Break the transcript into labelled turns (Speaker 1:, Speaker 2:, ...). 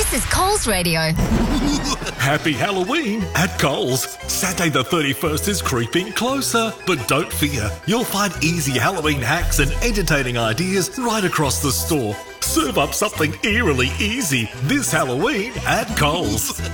Speaker 1: This is Coles Radio.
Speaker 2: Happy Halloween at Coles. Saturday the 31st is creeping closer. But don't fear, you'll find easy Halloween hacks and entertaining ideas right across the store. Serve up something eerily easy this Halloween at Coles.